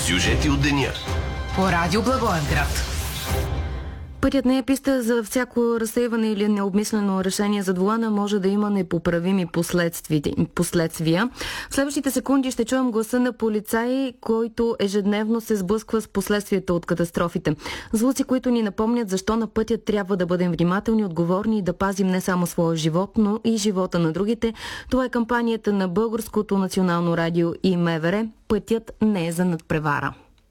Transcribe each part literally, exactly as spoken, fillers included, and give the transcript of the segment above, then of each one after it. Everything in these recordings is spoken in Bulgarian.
Сюжети от деня. По радио Благоевград. Пътят не е писта за всяко разсейване или необмислено решение зад волана, може да има непоправими последствия. В следващите секунди ще чуем гласа на полицай, който ежедневно се сблъсква с последствията от катастрофите. Звуци, които ни напомнят защо на пътя трябва да бъдем внимателни, отговорни и да пазим не само своя живот, но и живота на другите. Това е кампанията на Българското национално радио и МВР. Пътят не е за надпревара.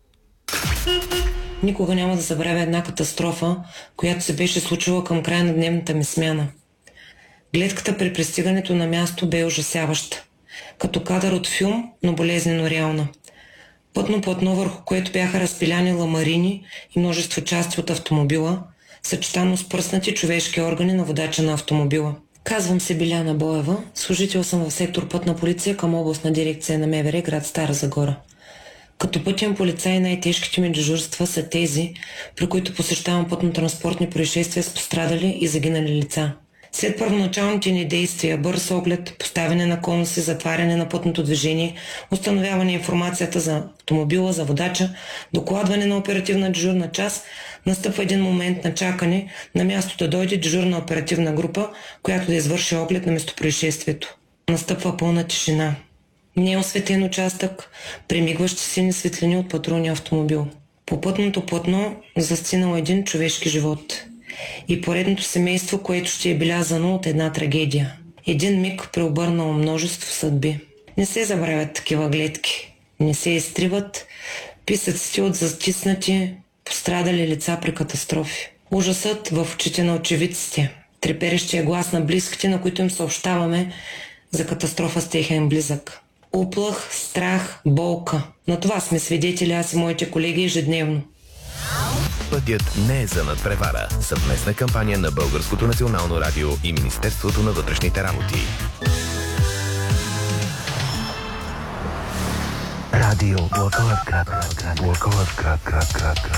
Никога няма да забравя една катастрофа, която се беше случила към края на дневната ми смяна. Гледката при пристигането на място бе ужасяваща. Като кадър от филм, но болезнено реална. Пътно платно, върху което бяха разпиляни ламарини и множество части от автомобила, съчетано с пръснати човешки органи на водача на автомобила. Казвам се Биляна Боева, служител съм в сектор Пътна полиция към областна дирекция на МВР, град Стара Загора. Като пътен полицай най-тежките ми дежурства са тези, при които посещавам пътно-транспортни происшествия с пострадали и загинали лица. След първоначалните ни действия, бърз оглед, поставяне на конуси, затваряне на пътното движение, установяване информацията за автомобила, за водача, докладване на оперативна дежурна част, настъпва един момент на чакане на място да дойде дежурна оперативна група, която да извърши оглед на местопроизшествието. Настъпва пълна тишина. Неосветен участък, премигващи сини светлини от патрулния автомобил. По пътното платно застинал един човешки живот. И поредното семейство, което ще е белязано от една трагедия. Един миг преобърнало множество съдби. Не се забравят такива гледки. Не се изтриват писъците от застиснати, пострадали лица при катастрофи. Ужасът в очите на очевидците. Треперещия глас на близките, на които им съобщаваме за катастрофа с техен близък. Уплах, страх, болка. На това сме свидетели аз и моите колеги ежедневно. Пътят не е за надпревара. Съвместна кампания на Българското национално радио и Министерството на вътрешните работи. Радио Благоевград. Благоевград.